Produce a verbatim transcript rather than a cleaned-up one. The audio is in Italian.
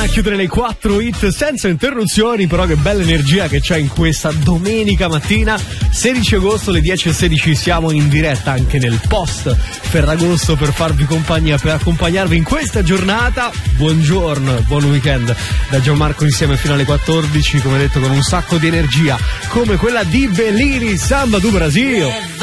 a chiudere le quattro hit senza interruzioni, però che bella energia che c'è in questa domenica mattina, sedici agosto, alle dieci e sedici siamo in diretta anche nel post Ferragosto per farvi compagnia, per accompagnarvi in questa giornata. Buongiorno, buon weekend da Gianmarco insieme fino alle quattordici, come detto con un sacco di energia come quella di Bellini, Samba do Brasil.